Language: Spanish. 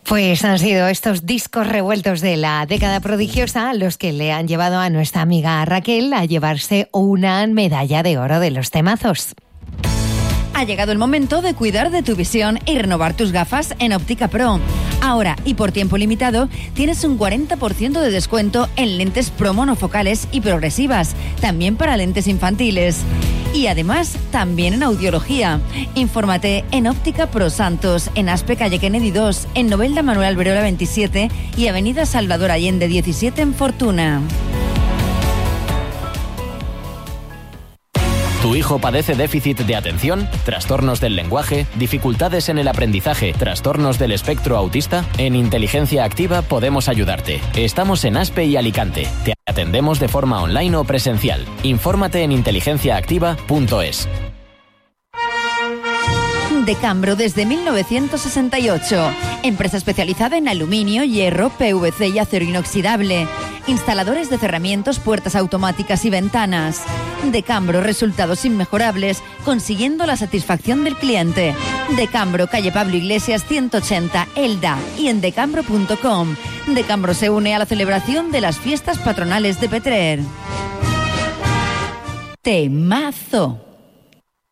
Pues han sido estos discos revueltos de la década prodigiosa los que le han llevado a nuestra amiga Raquel a llevarse una medalla de oro de los temazos. Ha llegado el momento de cuidar de tu visión y renovar tus gafas en Óptica Pro. Ahora y por tiempo limitado tienes un 40% de descuento en lentes pro monofocales y progresivas, también para lentes infantiles. Y además, también en audiología. Infórmate en Óptica Pro Santos, en Aspe Calle Kennedy 2, en Novelda Manuel Alberola 27 y Avenida Salvador Allende 17 en Fortuna. ¿Tu hijo padece déficit de atención, trastornos del lenguaje, dificultades en el aprendizaje, trastornos del espectro autista? En Inteligencia Activa podemos ayudarte. Estamos en Aspe y Alicante. Te atendemos de forma online o presencial. Infórmate en inteligenciaactiva.es. Decambro desde 1968. Empresa especializada en aluminio, hierro, PVC y acero inoxidable. Instaladores de cerramientos, puertas automáticas y ventanas. Decambro, resultados inmejorables, consiguiendo la satisfacción del cliente. Decambro, calle Pablo Iglesias 180, Elda, y en decambro.com. Decambro se une a la celebración de las fiestas patronales de Petrer. Temazo.